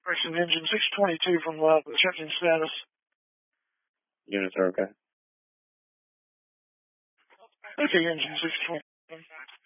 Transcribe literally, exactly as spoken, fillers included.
Correction, engine six twenty-two from uh, check-in status. Units are okay. Okay, engine six twenty-two.